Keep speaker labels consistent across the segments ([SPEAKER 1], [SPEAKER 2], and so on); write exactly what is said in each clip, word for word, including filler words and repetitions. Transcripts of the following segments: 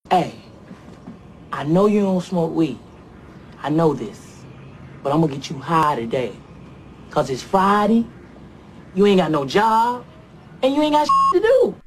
[SPEAKER 1] Hey, I know you don't smoke weed. I know this. But I'm gonna get you high today. Cause it's Friday, you ain't got no job, and you ain't got shit to do.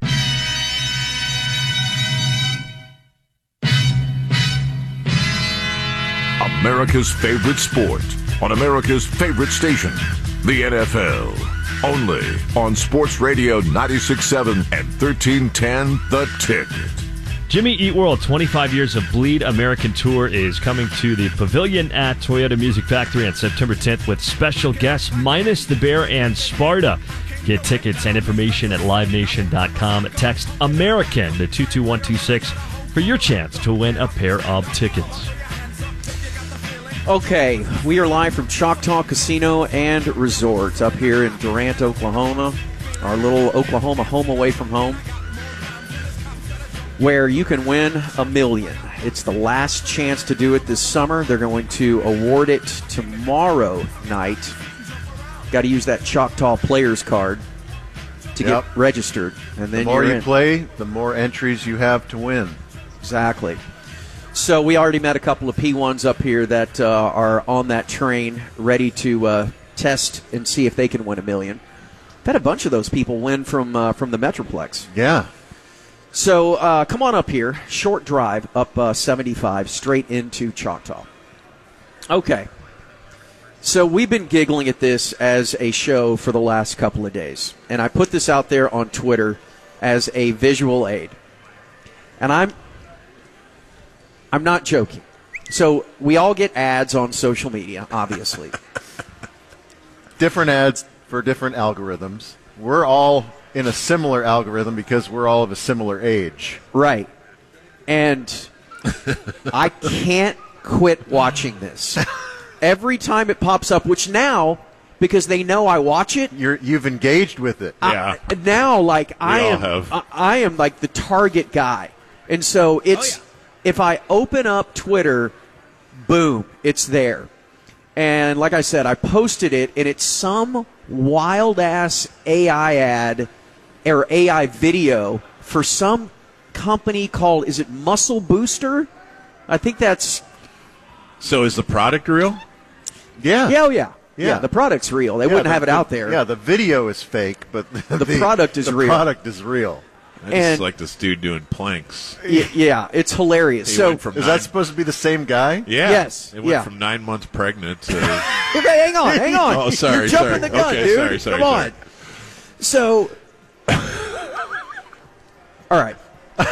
[SPEAKER 2] America's favorite sport on America's favorite station, the N F L. Only on Sports Radio ninety-six point seven and thirteen ten The Ticket.
[SPEAKER 3] Jimmy Eat World, twenty-five years of Bleed American Tour, is coming to the Pavilion at Toyota Music Factory on September tenth with special guests minus the Bear and Sparta. Get tickets and information at live nation dot com. Text American to two two one two six for your chance to win a pair of tickets.
[SPEAKER 4] Okay, we are live from Choctaw Casino and Resort up here in Durant, Oklahoma, our little Oklahoma home away from home, where you can win a million. It's the last chance to do it this summer. They're going to award it tomorrow night. Got to use that Choctaw Players card to
[SPEAKER 5] Yep.
[SPEAKER 4] get registered. And then
[SPEAKER 5] The more
[SPEAKER 4] you're
[SPEAKER 5] you
[SPEAKER 4] in.
[SPEAKER 5] play, the more entries you have to win.
[SPEAKER 4] Exactly. So we already met a couple of P ones up here that uh, are on that train, ready to uh, test and see if they can win a million. I've had a bunch of those people win from uh, from the Metroplex.
[SPEAKER 5] Yeah.
[SPEAKER 4] So uh, come on up here. Short drive up uh, seventy-five, straight into Choctaw. Okay. So we've been giggling at this as a show for the last couple of days. And I put this out there on Twitter as a visual aid. And I'm I'm not joking. So we all get ads on social media, obviously.
[SPEAKER 5] Different ads for different algorithms. We're all in a similar algorithm because we're all of a similar age.
[SPEAKER 4] Right. And I can't quit watching this. Every time it pops up, which now, because they know I watch it,
[SPEAKER 5] You're, you've engaged with it.
[SPEAKER 3] Yeah.
[SPEAKER 4] I, now, like, I
[SPEAKER 3] all
[SPEAKER 4] am
[SPEAKER 3] have.
[SPEAKER 4] I, I am like the target guy. And so it's if I open up Twitter, boom, it's there. And like I said, I posted it, and it's some wild-ass A I ad or A I video for some company called, is it Muscle Booster? I think that's,
[SPEAKER 6] So is the product real?
[SPEAKER 5] Yeah.
[SPEAKER 4] yeah, oh, yeah.
[SPEAKER 5] Yeah.
[SPEAKER 4] Yeah, the product's real. They
[SPEAKER 5] Yeah,
[SPEAKER 4] wouldn't
[SPEAKER 5] the-
[SPEAKER 4] have it
[SPEAKER 5] the-
[SPEAKER 4] out there.
[SPEAKER 5] Yeah, the video is fake, but the,
[SPEAKER 4] The product is
[SPEAKER 5] the
[SPEAKER 4] real.
[SPEAKER 5] product is real.
[SPEAKER 6] I just
[SPEAKER 4] And-
[SPEAKER 6] like this dude doing planks.
[SPEAKER 4] Y- yeah, it's hilarious.
[SPEAKER 6] He
[SPEAKER 4] So,
[SPEAKER 6] went from
[SPEAKER 5] Is
[SPEAKER 6] nine,
[SPEAKER 5] that supposed to be the same guy?
[SPEAKER 6] yeah,
[SPEAKER 4] Yes,
[SPEAKER 6] It went
[SPEAKER 4] yeah.
[SPEAKER 6] from nine months pregnant to
[SPEAKER 4] okay, hang on, hang on.
[SPEAKER 6] Oh, sorry,
[SPEAKER 4] You're jumping
[SPEAKER 6] sorry.
[SPEAKER 4] the gun,
[SPEAKER 6] Okay,
[SPEAKER 4] dude.
[SPEAKER 6] sorry, sorry,
[SPEAKER 4] Come
[SPEAKER 6] sorry.
[SPEAKER 4] on. So, all right.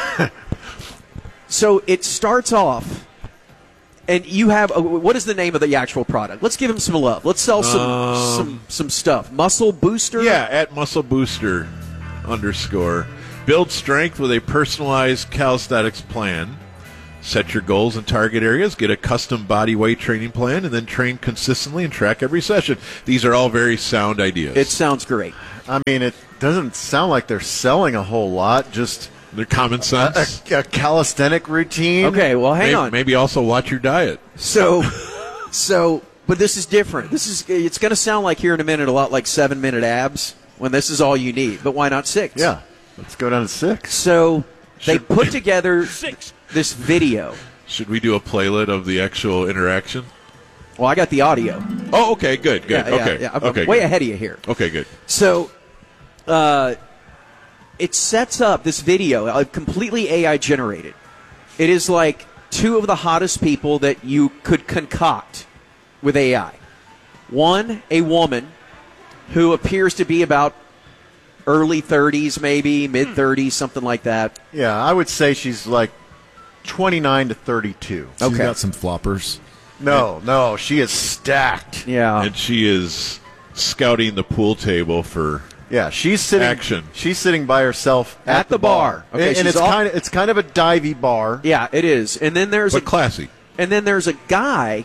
[SPEAKER 4] So it starts off, and you have a, what is the name of the actual product? Let's give him some love. Let's sell some
[SPEAKER 6] Um,
[SPEAKER 4] some some stuff. Muscle Booster.
[SPEAKER 6] yeah at Muscle Booster underscore. Build strength with a personalized calisthenics plan. Set your goals and target areas. Get a custom body weight training plan, and then train consistently and track every session. These are all very sound ideas.
[SPEAKER 4] It sounds great.
[SPEAKER 5] I mean, it doesn't sound like they're selling a whole lot. Just
[SPEAKER 6] They're common
[SPEAKER 5] a,
[SPEAKER 6] sense.
[SPEAKER 5] a calisthenic routine.
[SPEAKER 4] Okay, well, hang
[SPEAKER 6] maybe,
[SPEAKER 4] on.
[SPEAKER 6] maybe also watch your diet.
[SPEAKER 4] So, so, but this is different. This is it's going to sound like here in a minute a lot like seven minute abs when this is all you need. But why not six?
[SPEAKER 5] Yeah. Let's go down to six.
[SPEAKER 4] So they
[SPEAKER 6] Should-
[SPEAKER 4] put together this video.
[SPEAKER 6] Should we do a playlet of the actual interaction?
[SPEAKER 4] Well, I got the audio.
[SPEAKER 6] Oh, okay, good, good.
[SPEAKER 4] Yeah, yeah,
[SPEAKER 6] okay,
[SPEAKER 4] yeah. I'm
[SPEAKER 6] okay,
[SPEAKER 4] way
[SPEAKER 6] good.
[SPEAKER 4] ahead of you here.
[SPEAKER 6] Okay, good.
[SPEAKER 4] So, uh, it sets up this video, uh, completely A I generated. It is like two of the hottest people that you could concoct with A I. One, a woman who appears to be about early thirties, maybe mid thirties, something like that.
[SPEAKER 5] Yeah, I would say she's like twenty-nine to thirty-two.
[SPEAKER 7] She's
[SPEAKER 4] Okay.
[SPEAKER 7] got some floppers.
[SPEAKER 5] No, no, she is stacked.
[SPEAKER 4] Yeah.
[SPEAKER 6] And she is scouting the pool table for
[SPEAKER 5] Yeah, she's sitting.
[SPEAKER 6] Action.
[SPEAKER 5] She's sitting by herself at,
[SPEAKER 4] At the bar. Okay,
[SPEAKER 5] and,
[SPEAKER 4] she's
[SPEAKER 5] and it's
[SPEAKER 4] all-
[SPEAKER 5] kind of it's kind of a divey bar.
[SPEAKER 4] Yeah, it is. And then there's
[SPEAKER 6] but
[SPEAKER 4] a
[SPEAKER 6] classy.
[SPEAKER 4] And then there's a guy,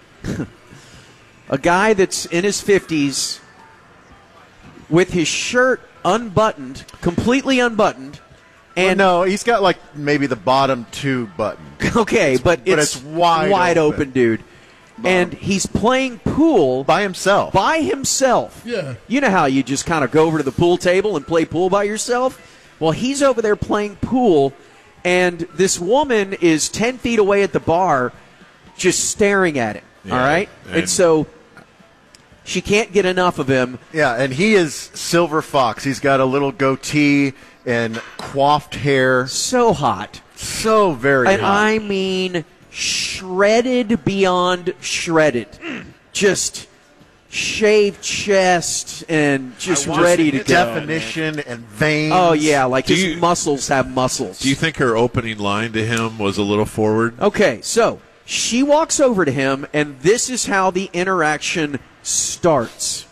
[SPEAKER 4] a guy that's in his fifties with his shirt unbuttoned, completely unbuttoned.
[SPEAKER 5] Well,
[SPEAKER 4] And
[SPEAKER 5] no, he's got like maybe the bottom two button.
[SPEAKER 4] okay, but it's,
[SPEAKER 5] but it's wide
[SPEAKER 4] open.
[SPEAKER 5] open.
[SPEAKER 4] dude. And he's playing pool
[SPEAKER 5] By himself.
[SPEAKER 4] by himself.
[SPEAKER 7] Yeah.
[SPEAKER 4] You know how you just kind of go over to the pool table and play pool by yourself? Well, he's over there playing pool, And this woman is ten feet away at the bar just staring at him,
[SPEAKER 6] Yeah,
[SPEAKER 4] all right? And,
[SPEAKER 6] and
[SPEAKER 4] so she can't get enough of him.
[SPEAKER 5] Yeah, and he is Silver Fox. He's got a little goatee and coiffed hair.
[SPEAKER 4] So hot.
[SPEAKER 5] So very
[SPEAKER 4] And
[SPEAKER 5] hot.
[SPEAKER 4] I mean shredded beyond shredded. Just shaved chest and just ready to go.
[SPEAKER 5] Definition and veins.
[SPEAKER 4] Oh, yeah, like
[SPEAKER 6] Do
[SPEAKER 4] his
[SPEAKER 6] you-
[SPEAKER 4] muscles have muscles.
[SPEAKER 6] Do you think her opening line to him was a little forward?
[SPEAKER 4] Okay, so she walks over to him, and this is how the interaction starts.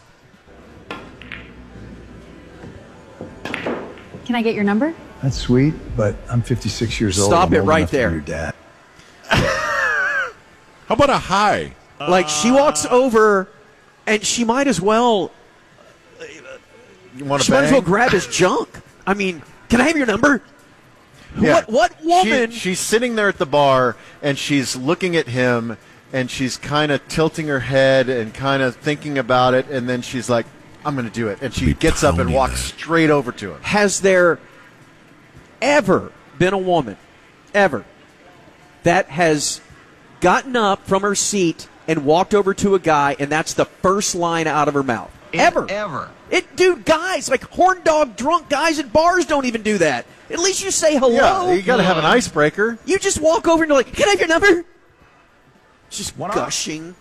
[SPEAKER 7] Can I get your number?
[SPEAKER 8] That's sweet, but I'm fifty-six years old.
[SPEAKER 4] Stop
[SPEAKER 8] I'm
[SPEAKER 4] it
[SPEAKER 8] old
[SPEAKER 4] right
[SPEAKER 8] enough to be
[SPEAKER 4] there.
[SPEAKER 8] Your dad.
[SPEAKER 6] How about a high?
[SPEAKER 4] Like, she walks over, and she might as well,
[SPEAKER 5] You want to
[SPEAKER 4] she might as
[SPEAKER 5] bang?
[SPEAKER 4] well grab his junk. I mean, can I have your number?
[SPEAKER 5] Yeah.
[SPEAKER 4] What what woman?
[SPEAKER 5] She, she's sitting there at the bar, and she's looking at him, and she's kind of tilting her head and kind of thinking about it, and then she's like, I'm going to do it. And she
[SPEAKER 6] Be
[SPEAKER 5] gets up and
[SPEAKER 6] pounding
[SPEAKER 5] walks
[SPEAKER 6] that.
[SPEAKER 5] straight over to him.
[SPEAKER 4] Has there ever been a woman, ever, that has gotten up from her seat and walked over to a guy, and that's the first line out of her mouth? Ever.
[SPEAKER 9] Ever.
[SPEAKER 4] It, dude, guys, like horn dog drunk guys at bars don't even do that. At least you say hello.
[SPEAKER 5] Yeah, you got to have an icebreaker.
[SPEAKER 4] You just walk over and you're like, can I have your number? Just gushing.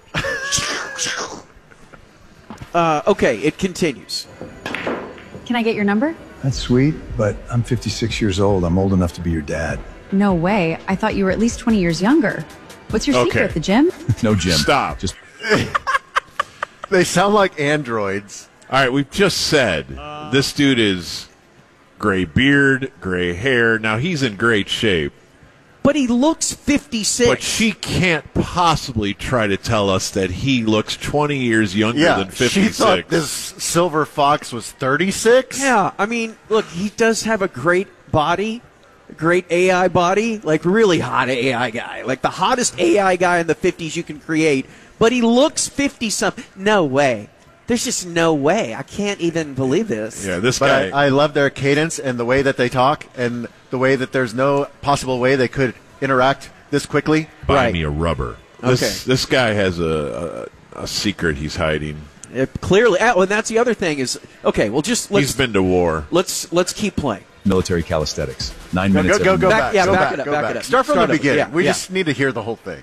[SPEAKER 4] uh, okay, it continues.
[SPEAKER 7] Can I get your number?
[SPEAKER 8] That's sweet, but I'm fifty-six years old. I'm old enough to be your dad.
[SPEAKER 7] No way. I thought you were at least twenty years younger. What's your
[SPEAKER 6] Okay.
[SPEAKER 7] secret? The gym?
[SPEAKER 8] No, Jim.
[SPEAKER 6] Stop.
[SPEAKER 8] Just
[SPEAKER 5] They sound like androids.
[SPEAKER 6] All right, we've just said this dude is gray beard, gray hair. Now, he's in great shape,
[SPEAKER 4] But he looks fifty-six.
[SPEAKER 6] but she can't possibly try to tell us that he looks twenty years younger
[SPEAKER 5] Yeah,
[SPEAKER 6] than
[SPEAKER 5] she
[SPEAKER 6] fifty-six.
[SPEAKER 5] thought this Silver Fox was thirty-six.
[SPEAKER 4] Yeah, I mean, look, he does have a great body, a great A I body, like really hot A I guy, like the hottest A I guy in the fifties you can create. But he looks fifty-something. No way. There's just no way. I can't even believe this.
[SPEAKER 6] Yeah, this
[SPEAKER 5] But
[SPEAKER 6] guy.
[SPEAKER 5] I, I love their cadence and the way that they talk and the way that there's no possible way they could interact this quickly.
[SPEAKER 6] buy
[SPEAKER 4] right.
[SPEAKER 6] me a rubber. This,
[SPEAKER 4] Okay.
[SPEAKER 6] this guy has a, a, a secret he's hiding.
[SPEAKER 4] It clearly, oh, and that's the other thing is okay. Well, just let's
[SPEAKER 6] He's been to war.
[SPEAKER 4] let's let's keep playing.
[SPEAKER 8] military calisthenics. Nine
[SPEAKER 5] Go,
[SPEAKER 8] minutes.
[SPEAKER 5] go, go,
[SPEAKER 8] every
[SPEAKER 5] go
[SPEAKER 8] minute.
[SPEAKER 4] Back-
[SPEAKER 5] back.
[SPEAKER 4] yeah,
[SPEAKER 5] go
[SPEAKER 4] back
[SPEAKER 5] back,
[SPEAKER 4] it up,
[SPEAKER 5] go
[SPEAKER 4] back
[SPEAKER 5] back.
[SPEAKER 4] it up.
[SPEAKER 5] Start from
[SPEAKER 4] Start
[SPEAKER 5] the
[SPEAKER 4] it-
[SPEAKER 5] beginning.
[SPEAKER 4] yeah,
[SPEAKER 5] we
[SPEAKER 4] yeah.
[SPEAKER 5] just need to hear the whole thing.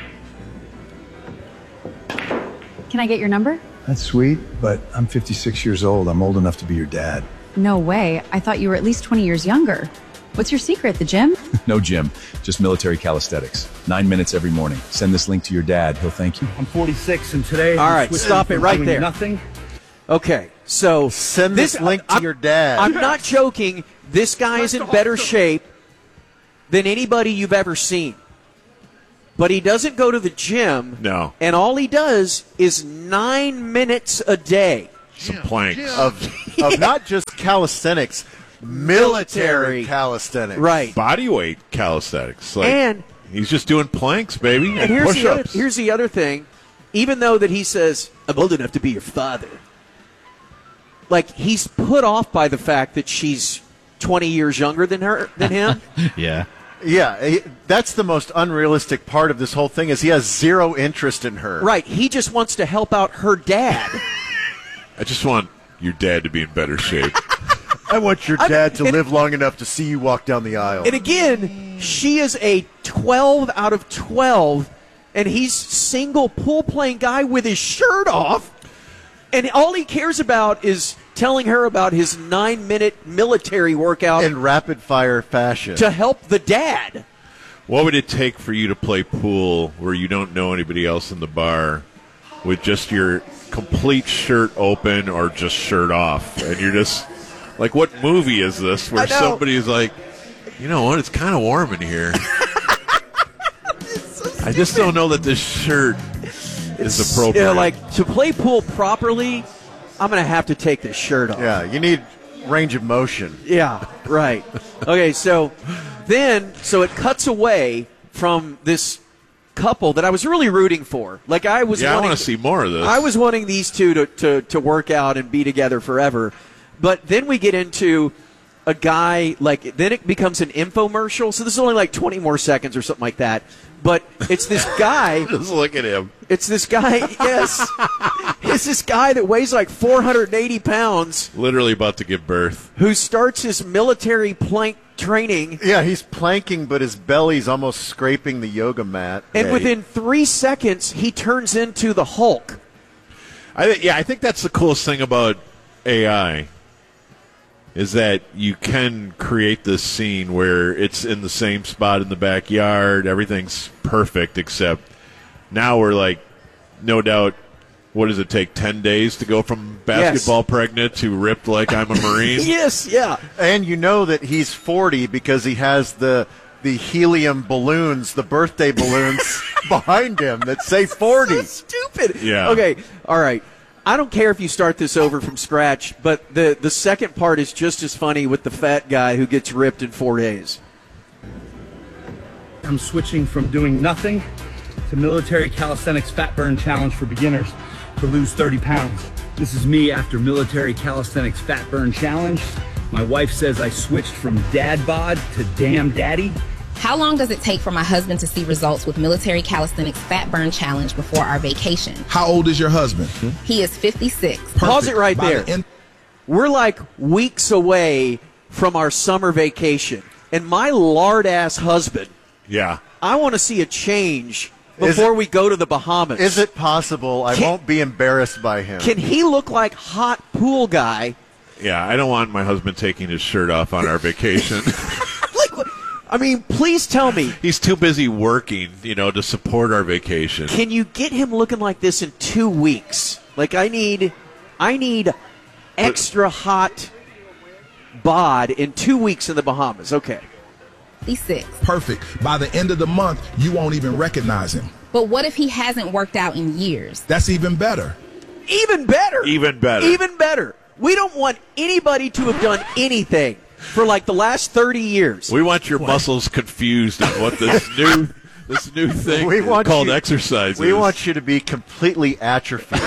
[SPEAKER 7] Can I get your number?
[SPEAKER 8] That's sweet, but I'm fifty-six years old. I'm old enough to be your dad.
[SPEAKER 7] No way. I thought you were at least twenty years younger. What's your secret? The gym?
[SPEAKER 8] No, Jim. Just military calisthenics. Nine minutes every morning. Send this link to your dad. He'll thank you.
[SPEAKER 10] I'm forty-six, and today.
[SPEAKER 4] All
[SPEAKER 10] I'm
[SPEAKER 4] right,
[SPEAKER 10] switching
[SPEAKER 4] stop it
[SPEAKER 10] from
[SPEAKER 4] right
[SPEAKER 10] doing
[SPEAKER 4] there.
[SPEAKER 10] Nothing.
[SPEAKER 4] Okay, so
[SPEAKER 5] Send this link to
[SPEAKER 4] I'm-
[SPEAKER 5] your dad.
[SPEAKER 4] I'm not joking. This guy is in better shape than anybody you've ever seen. But he doesn't go to the gym.
[SPEAKER 6] No.
[SPEAKER 4] And all he does is nine minutes a day.
[SPEAKER 6] Some planks.
[SPEAKER 5] of, of not just calisthenics, military
[SPEAKER 4] Military.
[SPEAKER 5] calisthenics.
[SPEAKER 4] Right.
[SPEAKER 6] Body weight calisthenics. Like,
[SPEAKER 4] And-
[SPEAKER 6] he's just doing planks, baby, and,
[SPEAKER 4] And here's the, other,
[SPEAKER 6] push-ups.
[SPEAKER 4] here's the other thing. Even though that he says, I'm old enough to be your father, like he's put off by the fact that she's twenty years younger than her than him.
[SPEAKER 3] Yeah.
[SPEAKER 5] Yeah, he- that's the most unrealistic part of this whole thing is he has zero interest in her.
[SPEAKER 4] Right. He just wants to help out her dad.
[SPEAKER 6] I just want your dad to be in better shape.
[SPEAKER 5] I want your
[SPEAKER 4] I'm-
[SPEAKER 5] dad to
[SPEAKER 4] and-
[SPEAKER 5] live long enough to see you walk down the aisle.
[SPEAKER 4] And again, she is a twelve out of twelve, and he's single pool playing guy with his shirt off, and all he cares about is telling her about his nine minute military workout
[SPEAKER 5] in rapid fire fashion.
[SPEAKER 4] to help the dad.
[SPEAKER 6] What would it take for you to play pool where you don't know anybody else in the bar with just your complete shirt open or just shirt off? And you're just like, what movie is this where
[SPEAKER 4] I know.
[SPEAKER 6] somebody's like, you know what, it's kind of warm in here. I just don't know that this shirt is appropriate.
[SPEAKER 4] Yeah, like to play pool properly, I'm going to have to take this shirt off.
[SPEAKER 5] yeah, you need range of motion.
[SPEAKER 4] Yeah, right. Okay, so then, so it cuts away from this couple that I was really rooting for. Like I was
[SPEAKER 6] yeah, I
[SPEAKER 4] wanting
[SPEAKER 6] want to see more of this.
[SPEAKER 4] I was wanting these two to, to, to work out and be together forever. But then we get into a guy, like, then it becomes an infomercial. So this is only like twenty more seconds or something like that. But it's this guy.
[SPEAKER 6] Just look at him.
[SPEAKER 4] It's this guy, yes. It's this guy that weighs like four hundred eighty pounds.
[SPEAKER 6] Literally about to give birth.
[SPEAKER 4] Who starts his military plank training.
[SPEAKER 5] Yeah, he's planking, but his belly's almost scraping the yoga mat.
[SPEAKER 4] And
[SPEAKER 5] Hey.
[SPEAKER 4] within three seconds, he turns into the Hulk.
[SPEAKER 6] I th- yeah, I think that's the coolest thing about A I is that you can create this scene where it's in the same spot in the backyard. Everything's perfect, except now we're like, no doubt, what does it take, ten days to go from basketball
[SPEAKER 4] Yes.
[SPEAKER 6] pregnant to ripped like I'm a Marine?
[SPEAKER 4] Yes, yeah.
[SPEAKER 5] And you know that he's forty because he has the the helium balloons, the birthday balloons behind him that say forty.
[SPEAKER 4] So stupid.
[SPEAKER 6] Yeah.
[SPEAKER 4] Okay, all right. I don't care if you start this over from scratch, but the, the second part is just as funny with the fat guy who gets ripped in four days.
[SPEAKER 9] I'm switching from doing nothing to military calisthenics fat burn challenge for beginners to lose thirty pounds. This is me after military calisthenics fat burn challenge. My wife says I switched from dad bod to damn daddy.
[SPEAKER 10] How long does it take for my husband to see results with military calisthenics fat burn challenge before our vacation?
[SPEAKER 11] How old is your husband?
[SPEAKER 10] He is fifty-six.
[SPEAKER 4] Pause it right
[SPEAKER 11] By
[SPEAKER 4] there.
[SPEAKER 11] the end-
[SPEAKER 4] We're like weeks away from our summer vacation, and my lard-ass husband,
[SPEAKER 6] Yeah.
[SPEAKER 4] I want to see a change
[SPEAKER 5] Is
[SPEAKER 4] before
[SPEAKER 5] it-
[SPEAKER 4] we go to the Bahamas.
[SPEAKER 5] Is it possible? I
[SPEAKER 4] Can-
[SPEAKER 5] won't be embarrassed by him.
[SPEAKER 4] Can he look like hot pool guy?
[SPEAKER 6] Yeah, I don't want my husband taking his shirt off on our vacation.
[SPEAKER 4] Like, what- I mean, please tell me,
[SPEAKER 6] He's too busy working, you know, to support our vacation.
[SPEAKER 4] can you get him looking like this in two weeks? Like, I need, I need extra hot bod in two weeks in the Bahamas. Okay.
[SPEAKER 10] fifty-six.
[SPEAKER 11] Perfect. By the end of the month, you won't even recognize him.
[SPEAKER 10] But what if he hasn't worked out in years?
[SPEAKER 11] That's even better.
[SPEAKER 4] Even better.
[SPEAKER 6] Even better.
[SPEAKER 4] Even better. We don't want anybody to have done anything for like the last thirty years.
[SPEAKER 6] We want your muscles confused on what this new this new thing
[SPEAKER 5] We want
[SPEAKER 6] called
[SPEAKER 5] you-
[SPEAKER 6] exercise
[SPEAKER 5] We
[SPEAKER 6] is.
[SPEAKER 5] want you to be completely atrophied.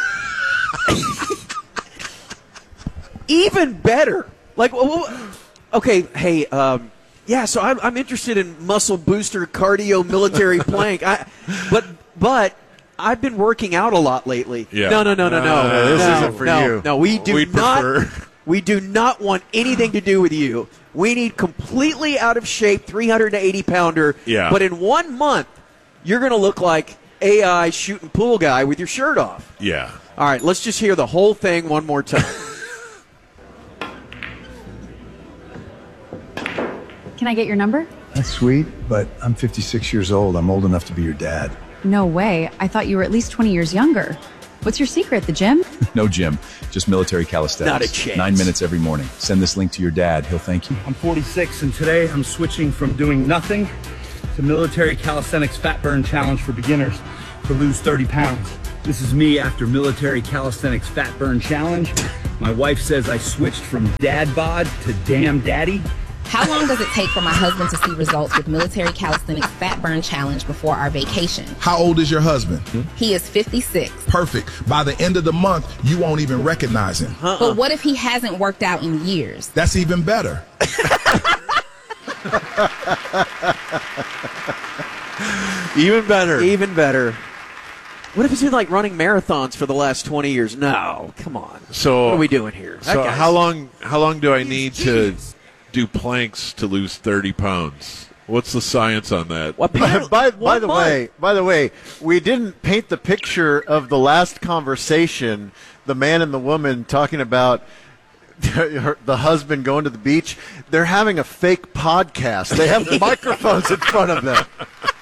[SPEAKER 4] Even better. Like, wh- wh- okay, hey, um, yeah. So I'm, I'm interested in muscle booster cardio military plank. I, but but I've been working out a lot lately.
[SPEAKER 6] Yeah.
[SPEAKER 4] No, no, no, no, no.
[SPEAKER 5] No, this
[SPEAKER 4] no,
[SPEAKER 5] isn't for
[SPEAKER 4] no,
[SPEAKER 5] you.
[SPEAKER 4] No, we do
[SPEAKER 6] We'd
[SPEAKER 4] not.
[SPEAKER 6] prefer-
[SPEAKER 4] We do not want anything to do with you. We need completely out of shape three hundred eighty pounder.
[SPEAKER 6] Yeah.
[SPEAKER 4] But in one month, you're going to look like A I shooting pool guy with your shirt off.
[SPEAKER 6] Yeah.
[SPEAKER 4] All right, let's just hear the whole thing one more time.
[SPEAKER 7] Can I get your number?
[SPEAKER 12] That's sweet, but I'm fifty-six years old. I'm old enough to be your dad.
[SPEAKER 7] No way. I thought you were at least twenty years younger. What's your secret? The gym?
[SPEAKER 8] No gym, just military calisthenics.
[SPEAKER 4] Not a chance.
[SPEAKER 8] Nine minutes every morning. Send this link to your dad. He'll thank you.
[SPEAKER 9] I'm forty-six, and today I'm switching from doing nothing to military calisthenics fat burn challenge for beginners to lose thirty pounds. This is me after military calisthenics fat burn challenge. My wife says I switched from dad bod to damn daddy.
[SPEAKER 10] How long does it take for my husband to see results with military calisthenics fat burn challenge before our vacation?
[SPEAKER 11] How old is your husband?
[SPEAKER 10] He is fifty-six.
[SPEAKER 11] Perfect. By the end of the month, you won't even recognize him.
[SPEAKER 10] But what if he hasn't worked out in years?
[SPEAKER 11] That's even better.
[SPEAKER 6] Even better.
[SPEAKER 4] Even better. What if he's been like running marathons for the last twenty years? No, come on.
[SPEAKER 6] So
[SPEAKER 4] What are we doing here? That
[SPEAKER 6] So
[SPEAKER 4] guy's-
[SPEAKER 6] how long how long do I need to do planks to lose thirty pounds? What's the science on that?
[SPEAKER 4] What,
[SPEAKER 5] by, by, by
[SPEAKER 4] one
[SPEAKER 5] the
[SPEAKER 4] month.
[SPEAKER 5] way, by the way, we didn't paint the picture of the last conversation. The man and the woman talking about her, the husband going to the beach. They're having a fake podcast. They have microphones in front of them.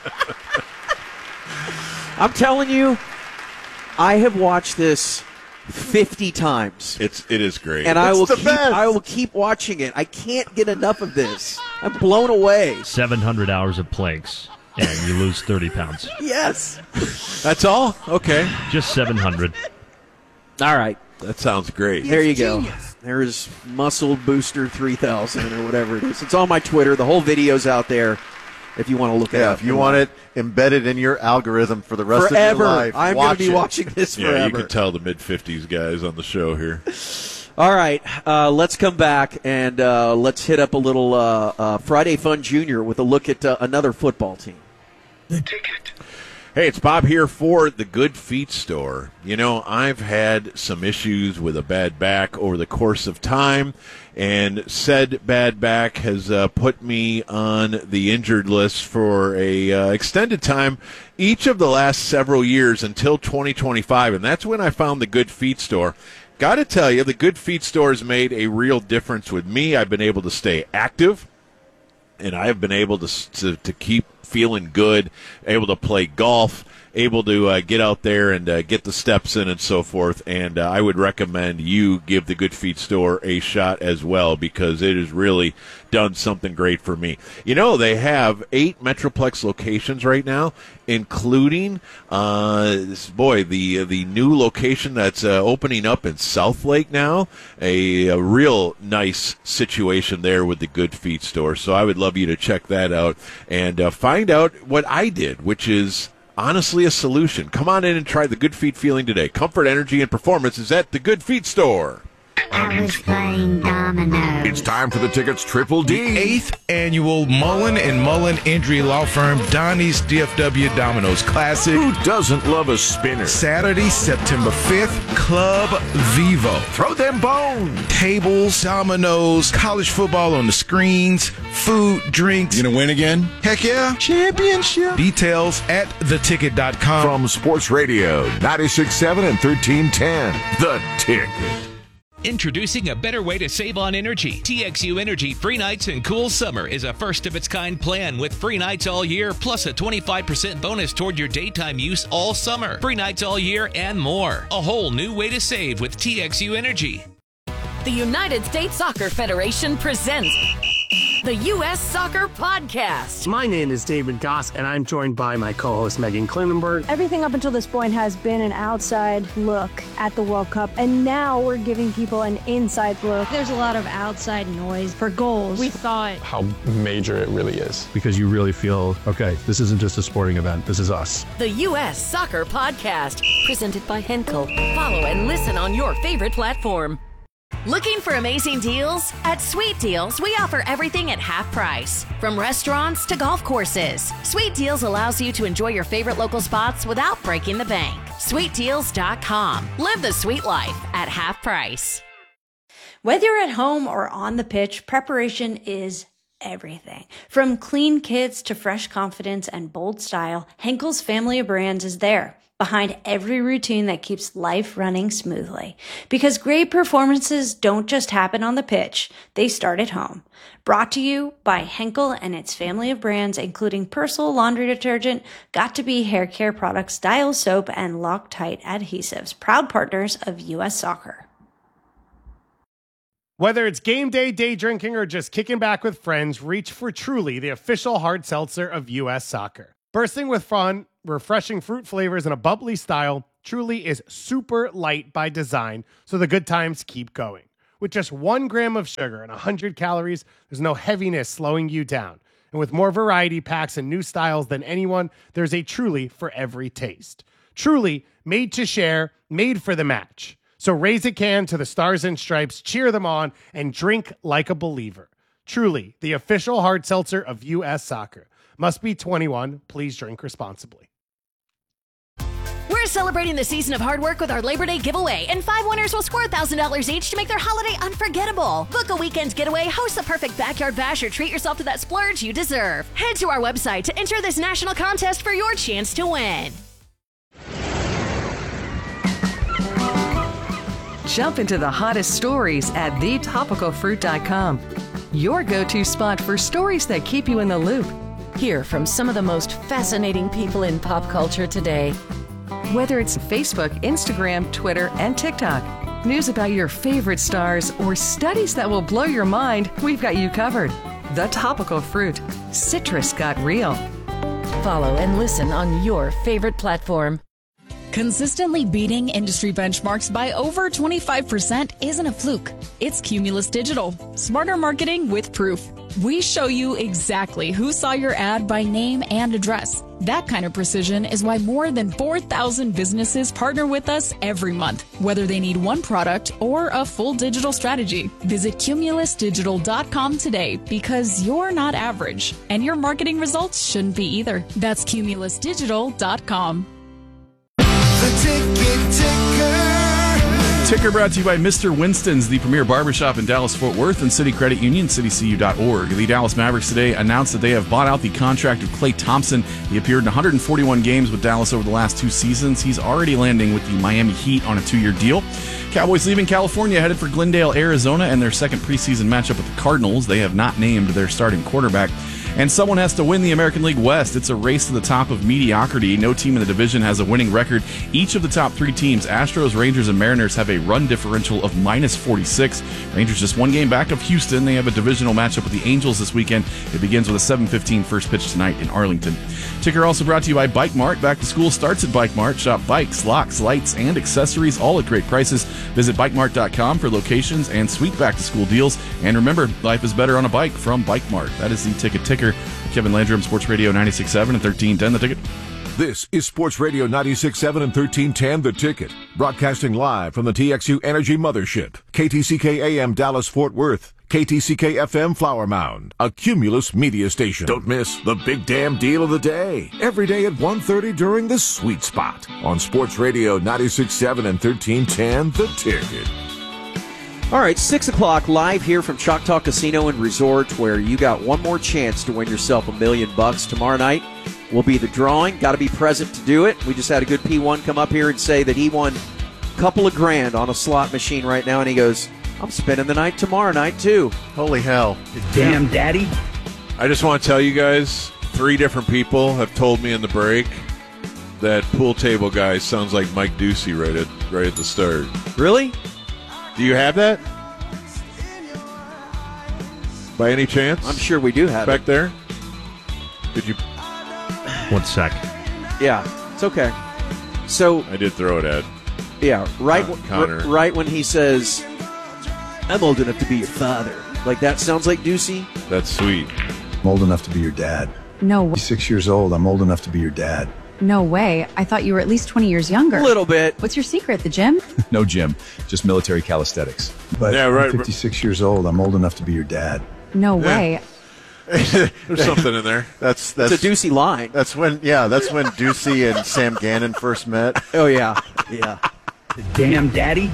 [SPEAKER 4] I'm telling you, I have watched this fifty times.
[SPEAKER 6] It's it is great.
[SPEAKER 4] And I
[SPEAKER 5] It's
[SPEAKER 4] will
[SPEAKER 5] the
[SPEAKER 4] keep
[SPEAKER 5] best.
[SPEAKER 4] I will keep watching it. I can't get enough of this. I'm blown away.
[SPEAKER 3] seven hundred hours of planks, and you lose thirty pounds.
[SPEAKER 4] Yes.
[SPEAKER 6] That's all? Okay.
[SPEAKER 3] Just seven hundred.
[SPEAKER 4] All right.
[SPEAKER 6] That sounds great.
[SPEAKER 4] There you go. There's Muscle Booster three thousand or whatever it is. It's on my Twitter. The whole video's out there if you want to look it
[SPEAKER 5] Yeah,
[SPEAKER 4] up.
[SPEAKER 5] if you want it embedded in your algorithm for the rest
[SPEAKER 4] Forever.
[SPEAKER 5] of your life,
[SPEAKER 4] I'm going
[SPEAKER 5] watch
[SPEAKER 4] to be
[SPEAKER 5] it.
[SPEAKER 4] watching this
[SPEAKER 6] Yeah,
[SPEAKER 4] forever.
[SPEAKER 6] you can tell the mid fifties guys on the show here.
[SPEAKER 4] All right, uh, let's come back and uh, let's hit up a little uh, uh, Friday Fun Junior with a look at uh, another football team.
[SPEAKER 2] The Ticket.
[SPEAKER 6] Hey, it's Bob here for the Good Feet Store. You know, I've had some issues with a bad back over the course of time, and said bad back has uh, put me on the injured list for a uh, extended time each of the last several years until twenty twenty-five, and that's when I found the Good Feet Store. Got to tell you, the Good Feet Store has made a real difference with me. I've been able to stay active, and I've been able to to, to keep feeling good, able to play golf, able to uh, get out there and uh, get the steps in and so forth. And uh, I would recommend you give the Good Feet Store a shot as well, because it has really done something great for me. You know, they have eight Metroplex locations right now, including, uh, this, boy, the the new location that's uh, opening up in Southlake now. A, a real nice situation there with the Good Feet Store. So I would love you to check that out and uh, find out what I did, which is honestly a solution. Come on in and try the Good Feet feeling today. Comfort, energy, and performance is at the Good Feet Store.
[SPEAKER 13] I was playing dominoes.
[SPEAKER 2] It's time for the Ticket's Triple D.
[SPEAKER 11] The eighth annual Mullen and Mullen Injury Law Firm Donnie's D F W Dominoes Classic.
[SPEAKER 2] Who doesn't love a spinner?
[SPEAKER 11] Saturday, September fifth, Club Vivo.
[SPEAKER 2] Throw them bones.
[SPEAKER 11] Tables, dominoes, college football on the screens, food, drinks.
[SPEAKER 12] You gonna win again?
[SPEAKER 11] Heck yeah. Championship. Details at the ticket dot com.
[SPEAKER 2] From Sports Radio, ninety-six point seven and thirteen ten, The Ticket.
[SPEAKER 14] Introducing a better way to save on energy. T X U Energy Free Nights and Cool Summer is a first-of-its-kind plan with free nights all year, plus a twenty-five percent bonus toward your daytime use all summer. Free nights all year and more. A whole new way to save with T X U Energy.
[SPEAKER 15] The United States Soccer Federation presents the U S Soccer Podcast.
[SPEAKER 16] My name is David Goss, and I'm joined by my co-host Megan Klinenberg.
[SPEAKER 17] Everything up until this point has been an outside look at the World Cup, and now we're giving people an inside look.
[SPEAKER 18] There's a lot of outside noise for goals.
[SPEAKER 17] We thought
[SPEAKER 19] how major it really is.
[SPEAKER 20] Because you really feel, okay, this isn't just a sporting event, this is us.
[SPEAKER 15] The U S Soccer Podcast, presented by Henkel. Follow and listen on your favorite platform. Looking for amazing deals? At Sweet Deals, we offer everything at half price. From restaurants to golf courses, Sweet Deals allows you to enjoy your favorite local spots without breaking the bank. sweet deals dot com. Live the sweet life at half price.
[SPEAKER 18] Whether you're at home or on the pitch, preparation is everything. From clean kits to fresh confidence and bold style, Henkel's family of brands is there, behind every routine that keeps life running smoothly. Because great performances don't just happen on the pitch, they start at home. Brought to you by Henkel and its family of brands, including Persil laundry detergent, Got2b hair care products, Dial soap, and Loctite adhesives, proud partners of U S Soccer.
[SPEAKER 21] Whether it's game day, day drinking, or just kicking back with friends, reach for Truly, the official hard seltzer of U S Soccer. Bursting with fun, refreshing fruit flavors, and a bubbly style, Truly is super light by design, so the good times keep going. With just one gram of sugar and one hundred calories, there's no heaviness slowing you down. And with more variety packs and new styles than anyone, there's a Truly for every taste. Truly, made to share, made for the match. So raise a can to the Stars and Stripes, cheer them on, and drink like a believer. Truly, the official hard seltzer of U S Soccer. Must be twenty-one. Please drink responsibly.
[SPEAKER 15] We're celebrating the season of hard work with our Labor Day giveaway, and five winners will score one thousand dollars each to make their holiday unforgettable. Book a weekend getaway, host the perfect backyard bash, or treat yourself to that splurge you deserve. Head to our website to enter this national contest for your chance to win.
[SPEAKER 22] Jump into the hottest stories at the topical fruit dot com. Your go-to spot for stories that keep you in the loop.
[SPEAKER 15] Hear from some of the most fascinating people in pop culture today.
[SPEAKER 22] Whether it's Facebook, Instagram, Twitter, and TikTok, news about your favorite stars, or studies that will blow your mind, we've got you covered. The Topical Fruit. Citrus got real.
[SPEAKER 15] Follow and listen on your favorite platform.
[SPEAKER 23] Consistently beating industry benchmarks by over twenty-five percent isn't a fluke. It's Cumulus Digital. Smarter marketing with proof. We show you exactly who saw your ad by name and address. That kind of precision is why more than four thousand businesses partner with us every month, whether they need one product or a full digital strategy. Visit Cumulus Digital dot com today because you're not average, and your marketing results shouldn't be either. That's Cumulus Digital dot com.
[SPEAKER 1] The Ticket Ticker.
[SPEAKER 7] Ticker brought to you by Mister Winston's, the premier barbershop in Dallas-Fort Worth, and City Credit Union, city c u dot org. The Dallas Mavericks today announced that they have bought out the contract of Klay Thompson. He appeared in one hundred forty-one games with Dallas over the last two seasons. He's already landing with the Miami Heat on a two-year deal. Cowboys leaving California, headed for Glendale, Arizona, and their second preseason matchup with the Cardinals. They have not named their starting quarterback. And someone has to win the American League West. It's a race to the top of mediocrity. No team in the division has a winning record. Each of the top three teams, Astros, Rangers, and Mariners, have a run differential of minus forty-six. Rangers just one game back of Houston. They have a divisional matchup with the Angels this weekend. It begins with a seven fifteen first pitch tonight in Arlington. Ticker also brought to you by Bike Mart. Back to school starts at Bike Mart. Shop bikes, locks, lights, and accessories, all at great prices. Visit bike mart dot com for locations and sweet back-to-school deals. And remember, life is better on a bike from Bike Mart. That is the Ticket Ticker. Kevin Landrum, Sports Radio ninety-six point seven and thirteen ten, The Ticket.
[SPEAKER 2] This is Sports Radio ninety-six point seven and thirteen ten, The Ticket. Broadcasting live from the T X U Energy Mothership. K T C K A M Dallas-Fort Worth. K T C K F M Flower Mound. A Cumulus media station. Don't miss the big damn deal of the day. Every day at one thirty during the Sweet Spot. On Sports Radio ninety-six point seven and thirteen ten, The Ticket.
[SPEAKER 4] All right, six o'clock live here from Choctaw Casino and Resort, where you got one more chance to win yourself a million bucks. Tomorrow night will be the drawing. Got to be present to do it. We just had a good P one come up here and say that he won a couple of grand on a slot machine right now, and he goes, I'm spending the night tomorrow night, too.
[SPEAKER 5] Holy hell.
[SPEAKER 9] Damn daddy.
[SPEAKER 6] I just want to tell you guys, three different people have told me in the break that pool table guy sounds like Mike Ducey right at, right at the start.
[SPEAKER 4] Really?
[SPEAKER 6] Do you have that? By any chance?
[SPEAKER 4] I'm sure we do have
[SPEAKER 6] Back
[SPEAKER 4] it.
[SPEAKER 6] there? Did you?
[SPEAKER 3] One sec.
[SPEAKER 4] Yeah, it's okay. So
[SPEAKER 6] I did throw it at.
[SPEAKER 4] Yeah, right.
[SPEAKER 6] Con- Connor.
[SPEAKER 4] r- right when he says, "I'm old enough to be your father," like that sounds like Ducey.
[SPEAKER 6] That's sweet.
[SPEAKER 12] I'm old enough to be your dad.
[SPEAKER 8] No way.
[SPEAKER 12] Six years old. I'm old enough to be your dad.
[SPEAKER 8] No way. I thought you were at least twenty years younger.
[SPEAKER 4] A little bit.
[SPEAKER 8] What's your secret? The gym?
[SPEAKER 12] No gym, just military calisthenics. But
[SPEAKER 6] Yeah, right,
[SPEAKER 12] I'm fifty-six years old. I'm old enough to be your dad.
[SPEAKER 8] No
[SPEAKER 6] Yeah.
[SPEAKER 8] way.
[SPEAKER 6] There's something in there.
[SPEAKER 5] That's that's
[SPEAKER 4] It's a Ducey line.
[SPEAKER 5] That's when yeah, that's when Ducey and Sam Gannon first met.
[SPEAKER 4] Oh yeah, yeah.
[SPEAKER 9] Damn daddy.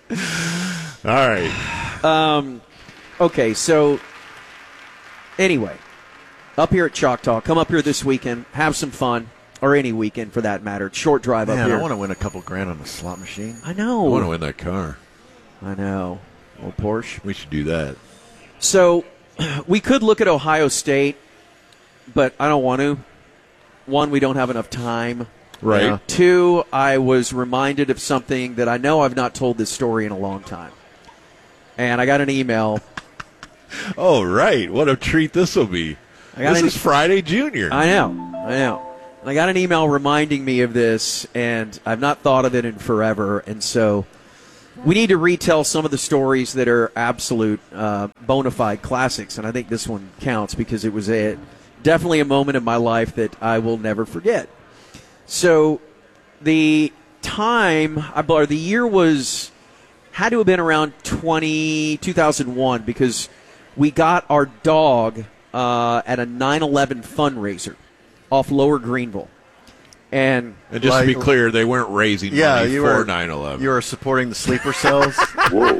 [SPEAKER 6] All right.
[SPEAKER 4] Um, okay, so anyway, up here at Choctaw, come up here this weekend, have some fun, or any weekend for that matter. Short drive
[SPEAKER 5] Man,
[SPEAKER 4] up here.
[SPEAKER 5] I want to win a couple grand on a slot machine.
[SPEAKER 4] I know.
[SPEAKER 6] I want to win that car.
[SPEAKER 4] I know. Well, Porsche.
[SPEAKER 6] We should do that.
[SPEAKER 4] So we could look at Ohio State, but I don't want to. One, we don't have enough time.
[SPEAKER 6] Right.
[SPEAKER 4] Uh, two, I was reminded of something that I know I've not told this story in a long time. And I got an email.
[SPEAKER 6] Oh, right. What a treat this will be.
[SPEAKER 4] I got
[SPEAKER 6] This
[SPEAKER 4] an-
[SPEAKER 6] is Friday Junior.
[SPEAKER 4] I know. I know. And I got an email reminding me of this, and I've not thought of it in forever. And so we need to retell some of the stories that are absolute uh, bona fide classics. And I think this one counts because it was a, definitely a moment in my life that I will never forget. So the time, or the year was, had to have been around twenty, two thousand one because we got our dog uh, at a nine eleven fundraiser off Lower Greenville. And,
[SPEAKER 6] And just
[SPEAKER 5] Like-
[SPEAKER 6] to be clear, they weren't raising
[SPEAKER 5] Yeah,
[SPEAKER 6] money
[SPEAKER 5] you
[SPEAKER 6] for
[SPEAKER 5] were
[SPEAKER 6] nine eleven.
[SPEAKER 5] You were supporting the sleeper cells.
[SPEAKER 6] Whoa.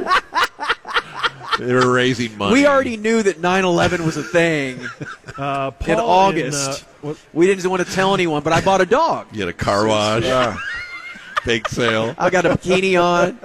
[SPEAKER 6] They were raising money.
[SPEAKER 4] we already knew that nine eleven was a thing
[SPEAKER 21] Uh, Paul
[SPEAKER 4] in August.
[SPEAKER 21] In, uh,
[SPEAKER 4] we didn't want to tell anyone, but I bought a dog.
[SPEAKER 6] You had a car wash.
[SPEAKER 4] Yeah.
[SPEAKER 6] Bake sale.
[SPEAKER 4] I got a bikini on.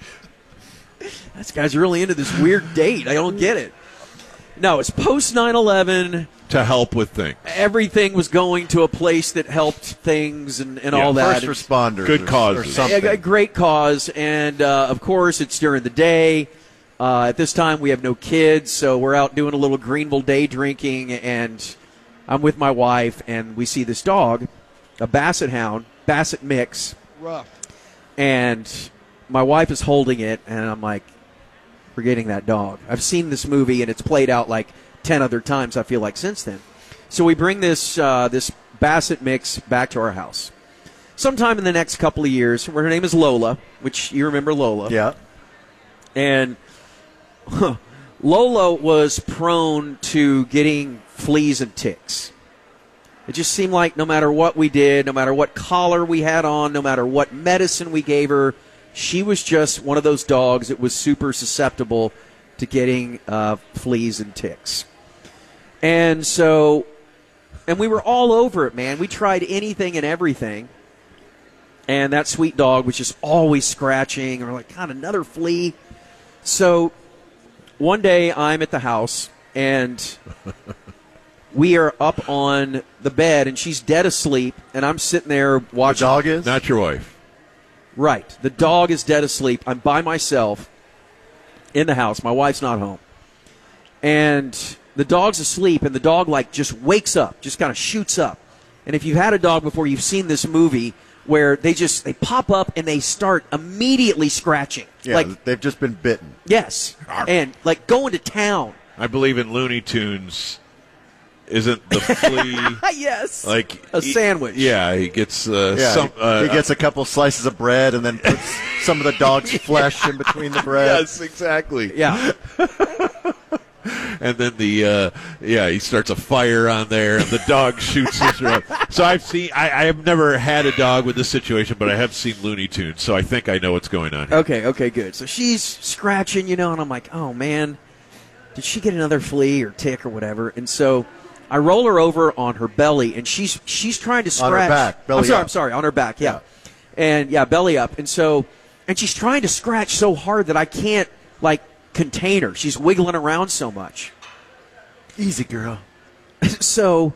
[SPEAKER 4] This guy's really into this weird date. I don't get it. No, it's post nine eleven.
[SPEAKER 6] To help with things.
[SPEAKER 4] Everything was going to a place that helped things and, and
[SPEAKER 6] Yeah,
[SPEAKER 4] all that.
[SPEAKER 5] First responders.
[SPEAKER 6] Good
[SPEAKER 5] or-
[SPEAKER 6] causes.
[SPEAKER 5] Or something.
[SPEAKER 4] A, a great cause, and uh, of course, it's during the day. Uh, at this time, we have no kids, so we're out doing a little Greenville day drinking, and I'm with my wife, and we see this dog, a Basset Hound, Basset Mix.
[SPEAKER 21] Rough.
[SPEAKER 4] And my wife is holding it, and I'm like, we're getting that dog. I've seen this movie, and it's played out like ten other times, I feel like, since then. So we bring this uh, this Basset mix back to our house. Sometime in the next couple of years, her name is Lola, which you remember Lola.
[SPEAKER 5] Yeah.
[SPEAKER 4] And huh, Lola was prone to getting fleas and ticks. It just seemed like no matter what we did, no matter what collar we had on, no matter what medicine we gave her, she was just one of those dogs that was super susceptible to getting uh, fleas and ticks. And so, and we were all over it, man. We tried anything and everything. And that sweet dog was just always scratching, or like, God, another flea. So one day I'm at the house, and we are up on the bed, and she's dead asleep, and I'm sitting there watching.
[SPEAKER 5] The dog is?
[SPEAKER 6] Not your wife.
[SPEAKER 4] Right. The dog is dead asleep. I'm by myself in the house. My wife's not home. And the dog's asleep, and the dog, like, just wakes up, just kind of shoots up. And if you've had a dog before, you've seen this movie where they just, they pop up and they start immediately scratching.
[SPEAKER 5] Yeah,
[SPEAKER 4] like,
[SPEAKER 5] they've just been bitten.
[SPEAKER 4] Yes. And, like, going to town.
[SPEAKER 6] I believe in Looney Tunes. Isn't the flea
[SPEAKER 4] yes
[SPEAKER 6] like
[SPEAKER 4] a
[SPEAKER 6] he,
[SPEAKER 4] sandwich?
[SPEAKER 6] Yeah, he gets uh,
[SPEAKER 5] yeah,
[SPEAKER 6] some. Uh,
[SPEAKER 5] he gets a couple slices of bread and then puts some of the dog's flesh in between the bread.
[SPEAKER 6] Yes, exactly.
[SPEAKER 4] Yeah.
[SPEAKER 6] And then the uh, yeah, he starts a fire on there, and the dog shoots his red. So I've seen. I, I have never had a dog with this situation, but I have seen Looney Tunes, so I think I know what's going on here.
[SPEAKER 4] Okay. Okay. Good. So she's scratching, you know, and I'm like, oh man, did she get another flea or tick or whatever? And so I roll her over on her belly, and she's she's trying to scratch.
[SPEAKER 5] On her back, belly
[SPEAKER 4] I'm sorry,
[SPEAKER 5] up.
[SPEAKER 4] I'm sorry, on her back, yeah. yeah. And, yeah, belly up. And so, and she's trying to scratch so hard that I can't, like, contain her. She's wiggling around so much.
[SPEAKER 5] Easy, girl.
[SPEAKER 4] So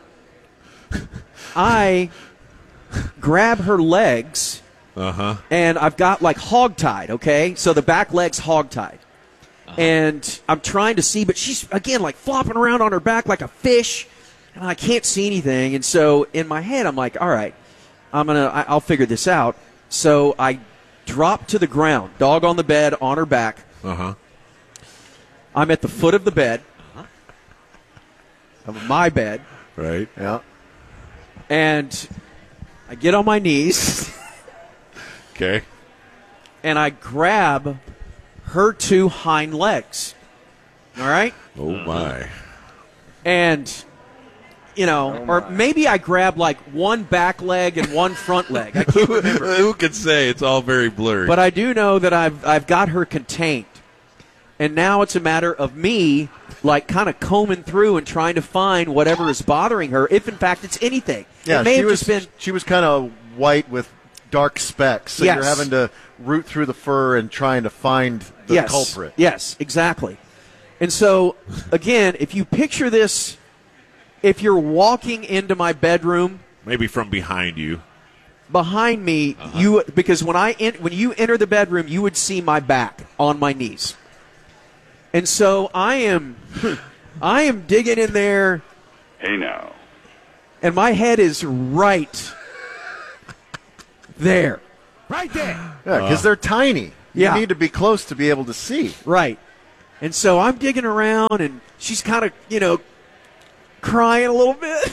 [SPEAKER 4] I grab her legs,
[SPEAKER 6] uh-huh.
[SPEAKER 4] and I've got, like, hog-tied, okay? So the back leg's hog-tied. Uh-huh. And I'm trying to see, but she's, again, like, flopping around on her back like a fish. And I can't see anything, and so in my head I'm like, all right, I'm gonna, I, I'll figure this out. So I drop to the ground, dog on the bed, on her back.
[SPEAKER 6] Uh-huh.
[SPEAKER 4] I'm at the foot of the bed, uh-huh. of my bed.
[SPEAKER 6] Right.
[SPEAKER 5] Yeah.
[SPEAKER 4] And I get on my knees.
[SPEAKER 6] Okay.
[SPEAKER 4] And I grab her two hind legs. All right?
[SPEAKER 6] Oh, my.
[SPEAKER 4] And, you know,
[SPEAKER 5] oh
[SPEAKER 4] or maybe I grab like one back leg and one front leg. I can't remember.
[SPEAKER 6] Who can say? It's all very blurry.
[SPEAKER 4] But I do know that I've I've got her contained. And now it's a matter of me, like, kind of combing through and trying to find whatever is bothering her, if in fact it's anything.
[SPEAKER 5] Yeah,
[SPEAKER 4] it may
[SPEAKER 5] she
[SPEAKER 4] have
[SPEAKER 5] was
[SPEAKER 4] just been.
[SPEAKER 5] she was kind of white with dark specks, so
[SPEAKER 4] Yes.
[SPEAKER 5] you're having to root through the fur and trying to find the
[SPEAKER 4] yes,
[SPEAKER 5] culprit.
[SPEAKER 4] Yes, exactly. And so, again, if you picture this, if you're walking into my bedroom,
[SPEAKER 6] maybe from behind you,
[SPEAKER 4] behind me,
[SPEAKER 6] uh-huh.
[SPEAKER 4] you because when I en- when you enter the bedroom, you would see my back on my knees. And so I am, I am digging in there.
[SPEAKER 10] Hey now.
[SPEAKER 4] And my head is right there.
[SPEAKER 21] Right there.
[SPEAKER 5] Yeah, because uh, they're tiny.
[SPEAKER 4] Yeah.
[SPEAKER 5] You need to be close to be able to see.
[SPEAKER 4] Right. And so I'm digging around, and she's kind of, you know, crying a little bit.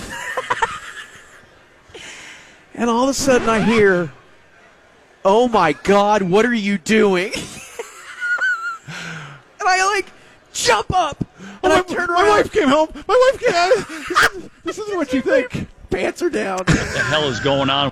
[SPEAKER 4] And all of a sudden I hear, oh, my God, what are you doing? And I, like, jump up, and
[SPEAKER 6] oh,
[SPEAKER 4] I
[SPEAKER 6] my,
[SPEAKER 4] turn
[SPEAKER 6] my
[SPEAKER 4] around.
[SPEAKER 6] My wife came home. My wife came out. This isn't what you think.
[SPEAKER 4] Pants are down.
[SPEAKER 11] What the hell is going on?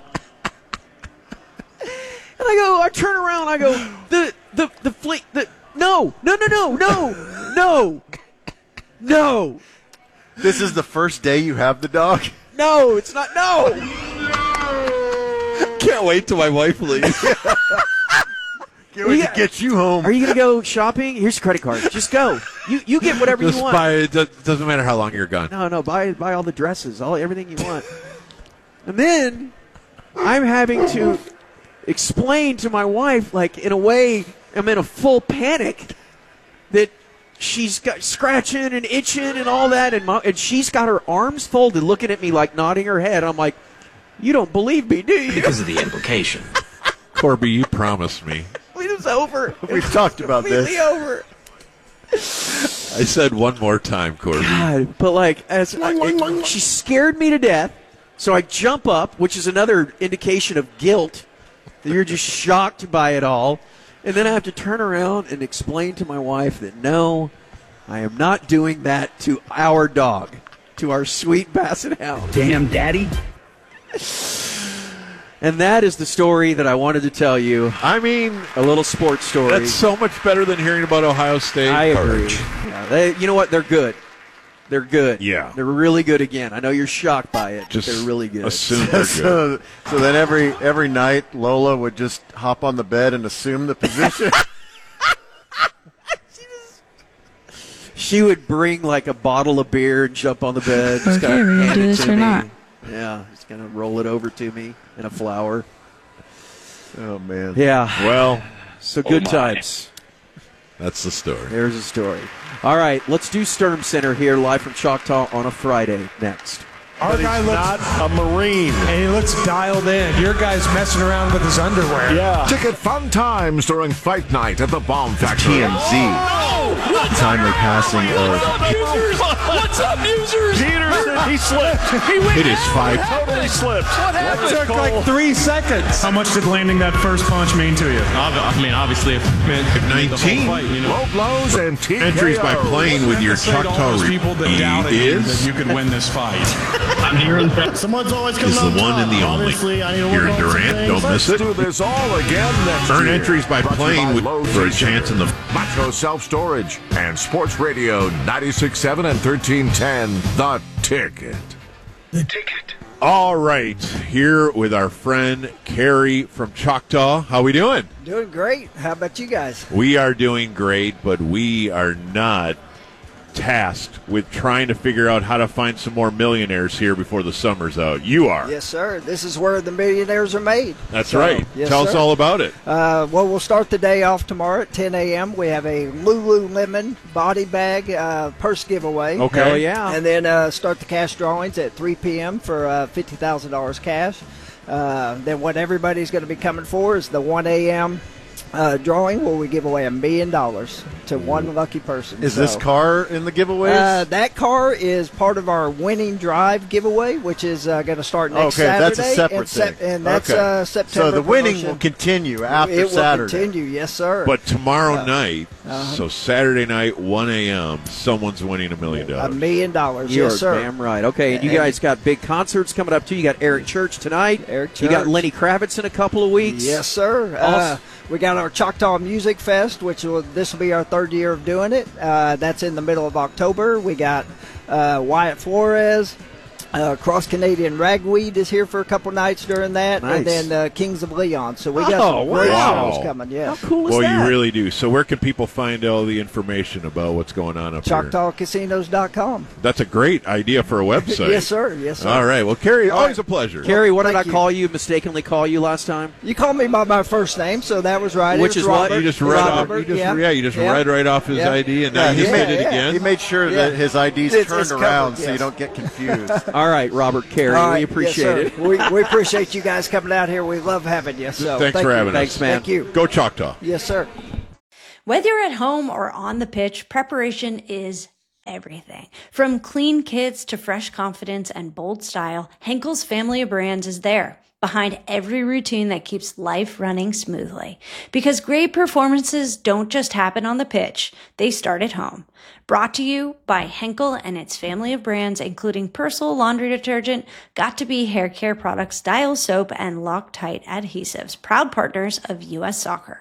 [SPEAKER 4] And I go, I turn around, I go, the, the, the fleet, the, no, no, no, no, no, no, no.
[SPEAKER 5] This is the first day you have the dog?
[SPEAKER 4] No, it's not, no.
[SPEAKER 6] Can't wait till my wife leaves.
[SPEAKER 5] Can't wait to get you home.
[SPEAKER 4] Are you going to go shopping? Here's your credit card. Just go. You you get whatever
[SPEAKER 6] Just
[SPEAKER 4] you want.
[SPEAKER 6] buy it. Doesn't matter how long you're gone.
[SPEAKER 4] No, no, buy buy all the dresses, all everything you want. And then I'm having to explain to my wife, like, in a way, I'm in a full panic that she's got scratching and itching and all that, and, my, and she's got her arms folded, looking at me like nodding her head. I'm like, you don't believe me, do you?
[SPEAKER 11] Because of the implication.
[SPEAKER 6] Corby, you promised me.
[SPEAKER 4] It's over.
[SPEAKER 5] We've
[SPEAKER 4] it's
[SPEAKER 5] talked about
[SPEAKER 4] completely
[SPEAKER 5] this.
[SPEAKER 4] over.
[SPEAKER 6] I said one more time, Corby.
[SPEAKER 4] God, but like, as I, it, she scared me to death. So I jump up, which is another indication of guilt. That you're just shocked by it all. And then I have to turn around and explain to my wife that no, I am not doing that to our dog, to our sweet basset hound.
[SPEAKER 9] Damn, Daddy.
[SPEAKER 4] And that is the story that I wanted to tell you.
[SPEAKER 6] I mean,
[SPEAKER 4] a little sports story.
[SPEAKER 6] That's so much better than hearing about Ohio State.
[SPEAKER 4] I
[SPEAKER 6] Courage.
[SPEAKER 4] agree. Yeah, they, you know what? They're good. They're good.
[SPEAKER 6] Yeah.
[SPEAKER 4] They're really good again. I know you're shocked by it,
[SPEAKER 6] Just
[SPEAKER 4] but they're really good.
[SPEAKER 6] Assume they're good.
[SPEAKER 5] so, so then every every night, Lola would just hop on the bed and assume the position.
[SPEAKER 4] She would bring like a bottle of beer and jump on the bed. Just
[SPEAKER 8] Okay,
[SPEAKER 4] kinda
[SPEAKER 8] are we gonna
[SPEAKER 4] hand
[SPEAKER 8] do
[SPEAKER 4] it
[SPEAKER 8] this
[SPEAKER 4] to
[SPEAKER 8] or
[SPEAKER 4] me.
[SPEAKER 8] not?
[SPEAKER 4] Yeah, just kind of roll it over to me in a flower.
[SPEAKER 5] Oh, man.
[SPEAKER 4] Yeah.
[SPEAKER 6] Well,
[SPEAKER 4] so good
[SPEAKER 6] oh my.
[SPEAKER 4] times.
[SPEAKER 6] That's the story.
[SPEAKER 4] There's a story. All right, let's do Sturm Center here live from Choctaw on a Friday next.
[SPEAKER 10] Our guy looks not a Marine, and he looks dialed in. Your guy's messing around with his underwear.
[SPEAKER 2] Yeah. Ticket fun times during fight night at the Bomb Factory.
[SPEAKER 5] T M Z.
[SPEAKER 10] Oh,
[SPEAKER 5] Timely passing of.
[SPEAKER 3] What's up, users?
[SPEAKER 10] Peterson, he slipped. He went
[SPEAKER 6] It is five.
[SPEAKER 3] Totally slipped.
[SPEAKER 10] What happened? It took like three seconds.
[SPEAKER 13] How much did landing that first punch mean to you? I mean, obviously, if
[SPEAKER 6] nineteen.
[SPEAKER 13] Fight, you know,
[SPEAKER 2] Low blows and T K Os.
[SPEAKER 6] Entries by playing with your
[SPEAKER 13] say to all
[SPEAKER 6] Choctaw
[SPEAKER 13] those people that
[SPEAKER 6] Reed
[SPEAKER 13] doubted you
[SPEAKER 6] is
[SPEAKER 13] that you could win this fight.
[SPEAKER 14] I'm hearing that someone's always coming
[SPEAKER 6] is the
[SPEAKER 14] on
[SPEAKER 6] one
[SPEAKER 14] top.
[SPEAKER 6] and the only.
[SPEAKER 14] Honestly, I need to
[SPEAKER 6] Here
[SPEAKER 14] work
[SPEAKER 6] in
[SPEAKER 14] on some
[SPEAKER 6] Durant,
[SPEAKER 14] things.
[SPEAKER 6] don't miss
[SPEAKER 2] Let's
[SPEAKER 6] it.
[SPEAKER 2] do this all again next
[SPEAKER 6] Earn
[SPEAKER 2] year.
[SPEAKER 6] entries by
[SPEAKER 2] Brought to you
[SPEAKER 6] playing
[SPEAKER 2] by
[SPEAKER 6] with
[SPEAKER 2] Lowe's
[SPEAKER 6] for a
[SPEAKER 2] Insurance,
[SPEAKER 6] chance in the
[SPEAKER 2] Macho Self Storage and Sports Radio ninety-six point seven and thirteen ten. The Ticket.
[SPEAKER 14] The Ticket.
[SPEAKER 6] All right, here with our friend Carrie from Choctaw. How we doing?
[SPEAKER 24] Doing great. How about you guys?
[SPEAKER 6] We are doing great, but we are not tasked with trying to figure out how to find some more millionaires here before the summer's out. You are.
[SPEAKER 24] Yes, sir. This is where the millionaires are made.
[SPEAKER 6] That's
[SPEAKER 24] So,
[SPEAKER 6] right.
[SPEAKER 24] yes,
[SPEAKER 6] Tell us
[SPEAKER 24] sir.
[SPEAKER 6] all about it.
[SPEAKER 24] Uh, well, we'll start the day off tomorrow at ten a.m. We have a Lululemon body bag uh, purse giveaway.
[SPEAKER 6] Okay.
[SPEAKER 4] Hell yeah.
[SPEAKER 24] And then uh, start the cash drawings at three p.m. for uh, fifty thousand dollars cash. Uh, then what everybody's going to be coming for is the one a.m. Uh, drawing where we give away a million dollars to one lucky person.
[SPEAKER 5] Is
[SPEAKER 24] So,
[SPEAKER 5] this car in the giveaways?
[SPEAKER 24] Uh, that car is part of our winning drive giveaway, which is uh, going to start next
[SPEAKER 5] okay,
[SPEAKER 24] Saturday.
[SPEAKER 5] that's a separate
[SPEAKER 24] and sep-
[SPEAKER 5] thing.
[SPEAKER 24] And that's
[SPEAKER 5] okay.
[SPEAKER 24] uh, September.
[SPEAKER 5] So the winning
[SPEAKER 24] promotion.
[SPEAKER 5] will continue after
[SPEAKER 24] it
[SPEAKER 5] Saturday.
[SPEAKER 24] will continue, yes, sir.
[SPEAKER 6] But tomorrow
[SPEAKER 24] Uh,
[SPEAKER 6] night,
[SPEAKER 24] uh-huh.
[SPEAKER 6] so Saturday night, one a.m., someone's winning a million
[SPEAKER 24] a
[SPEAKER 6] dollars.
[SPEAKER 24] million dollars,
[SPEAKER 4] You're
[SPEAKER 24] yes, sir.
[SPEAKER 4] damn right. Okay, and you
[SPEAKER 24] And-
[SPEAKER 4] guys got big concerts coming up, too. You got Eric Church tonight.
[SPEAKER 24] Eric
[SPEAKER 4] You got
[SPEAKER 24] Church.
[SPEAKER 4] Lenny Kravitz in a couple of weeks.
[SPEAKER 24] Yes, sir. Uh,
[SPEAKER 4] Awesome.
[SPEAKER 24] we got our Choctaw Music Fest, which will this will be our third year of doing it. Uh, that's in the middle of October. We got uh, Wyatt Flores. Uh, Cross Canadian Ragweed is here for a couple nights during that,
[SPEAKER 4] Nice.
[SPEAKER 24] and then uh, Kings of Leon. So we got
[SPEAKER 4] Oh,
[SPEAKER 24] some great
[SPEAKER 6] wow.
[SPEAKER 24] shows coming. Yeah,
[SPEAKER 4] How cool is
[SPEAKER 6] Well,
[SPEAKER 4] that?
[SPEAKER 6] you really do. So where can people find all the information about what's going on up here?
[SPEAKER 24] Choctaw Casinos dot com.
[SPEAKER 6] That's a great idea for a website.
[SPEAKER 24] Yes, sir. Yes, sir.
[SPEAKER 6] All right. Well, Carrie,
[SPEAKER 24] All
[SPEAKER 6] always
[SPEAKER 24] right.
[SPEAKER 6] a pleasure.
[SPEAKER 4] Carrie, what did
[SPEAKER 24] Thank
[SPEAKER 4] I
[SPEAKER 24] you.
[SPEAKER 4] call you, mistakenly call you last time?
[SPEAKER 24] You called me by my first name, so that was right. It
[SPEAKER 4] Which
[SPEAKER 24] was
[SPEAKER 4] is what?
[SPEAKER 24] Robert.
[SPEAKER 6] You just read off,
[SPEAKER 24] Robert,
[SPEAKER 6] you just,
[SPEAKER 24] yeah.
[SPEAKER 6] yeah, you just
[SPEAKER 24] Yeah.
[SPEAKER 6] read right off his
[SPEAKER 24] Yeah.
[SPEAKER 6] I D, and now
[SPEAKER 24] Yeah,
[SPEAKER 6] you
[SPEAKER 24] yeah,
[SPEAKER 6] made it
[SPEAKER 24] yeah.
[SPEAKER 6] again.
[SPEAKER 5] He made sure
[SPEAKER 24] Yeah.
[SPEAKER 5] that his I D's
[SPEAKER 24] It's-
[SPEAKER 5] turned
[SPEAKER 24] it's covered,
[SPEAKER 5] around so you
[SPEAKER 24] yes.
[SPEAKER 5] don't get confused.
[SPEAKER 4] All right, Robert, Carrie,
[SPEAKER 24] All
[SPEAKER 4] we
[SPEAKER 24] right.
[SPEAKER 4] appreciate
[SPEAKER 24] Yes, sir.
[SPEAKER 4] it.
[SPEAKER 24] we, we appreciate you guys coming out here. We love having you. So
[SPEAKER 6] Thanks
[SPEAKER 24] thank
[SPEAKER 6] for
[SPEAKER 24] you.
[SPEAKER 6] having
[SPEAKER 4] Thanks,
[SPEAKER 6] us.
[SPEAKER 4] man.
[SPEAKER 24] Thank you.
[SPEAKER 6] Go Choctaw.
[SPEAKER 24] Yes, sir.
[SPEAKER 18] Whether you're at home or on the pitch, preparation is everything. From clean kits to fresh confidence and bold style, Henkel's family of brands is there, behind every routine that keeps life running smoothly. Because great performances don't just happen on the pitch, they start at home. Brought to you by Henkel and its family of brands, including Persil laundry detergent, Got2b hair care products, Dial soap, and Loctite adhesives, proud partners of U S Soccer.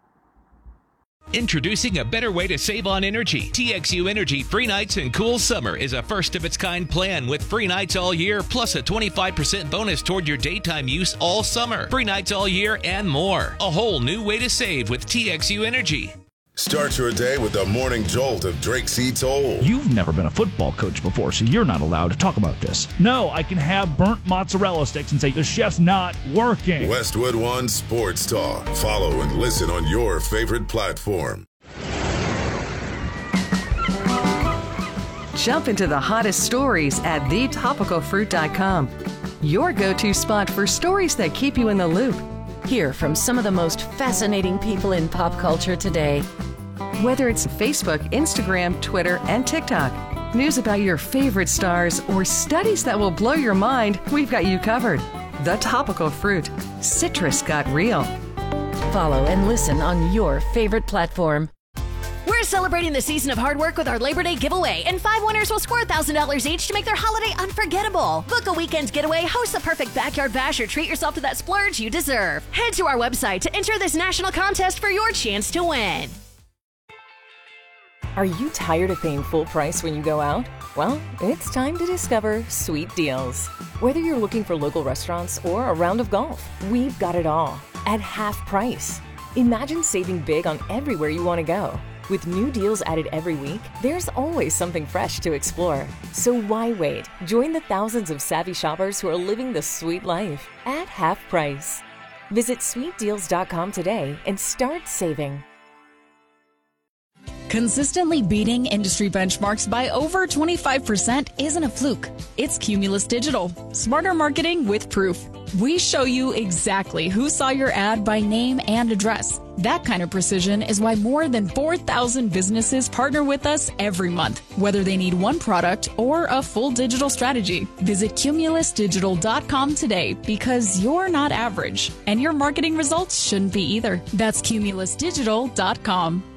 [SPEAKER 25] Introducing a better way to save on energy. T X U Energy Free Nights and Cool Summer is a first-of-its-kind plan with free nights all year, plus a twenty-five percent bonus toward your daytime use all summer. Free nights all year and more. A whole new way to save with T X U Energy.
[SPEAKER 26] Start your day with the morning jolt of Drake C. Toll.
[SPEAKER 27] You've never been a football coach before, so you're not allowed to talk about this. No, I can have burnt mozzarella sticks and say, the chef's not working.
[SPEAKER 26] Westwood One Sports Talk. Follow and listen on your favorite platform.
[SPEAKER 22] Jump into the hottest stories at the topical fruit dot com. Your go-to spot for stories that keep you in the loop.
[SPEAKER 15] Hear from some of the most fascinating people in pop culture today.
[SPEAKER 22] Whether it's Facebook, Instagram, Twitter, and TikTok, news about your favorite stars, or studies that will blow your mind, we've got you covered. The Topical Fruit. Citrus got real.
[SPEAKER 15] Follow and listen on your favorite platform. We're celebrating the season of hard work with our Labor Day giveaway, and five winners will score one thousand dollars each to make their holiday unforgettable. Book a weekend getaway, host the perfect backyard bash, or treat yourself to that splurge you deserve. Head to our website to enter this national contest for your chance to win.
[SPEAKER 1] Are you tired of paying full price when you go out? Well, it's time to discover Sweet Deals. Whether you're looking for local restaurants or a round of golf, we've got it all at half price. Imagine saving big on everywhere you want to go. With new deals added every week, there's always something fresh to explore. So why wait? Join the thousands of savvy shoppers who are living the sweet life at half price. Visit sweet deals dot com today and start saving.
[SPEAKER 7] Consistently beating industry benchmarks by over twenty-five percent isn't a fluke. It's Cumulus Digital. Smarter marketing with proof. We show you exactly who saw your ad by name and address. That kind of precision is why more than four thousand businesses partner with us every month, whether they need one product or a full digital strategy. Visit cumulus digital dot com today, because you're not average, and your marketing results shouldn't be either. That's cumulus digital dot com.